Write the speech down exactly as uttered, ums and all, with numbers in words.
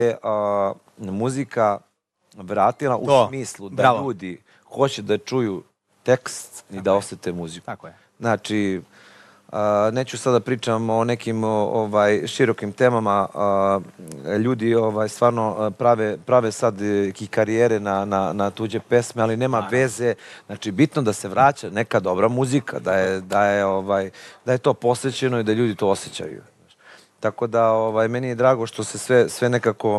je a, muzika vratila u To, smislu da bravo. ljudi hoće da čuju tekst i da osjete muziku. Tako je. Znači, a, neću sada pričam o nekim o, ovaj širokim temama. A, ljudi ovaj stvarno a, prave prave sad i karijere na na na tuđe pesme, ali nema veze. Znači, bitno da se vraća neka dobra muzika, da je da je ovaj da je to posvećeno i da ljudi to osjećaju. Tako da ovaj meni je drago što se sve sve nekako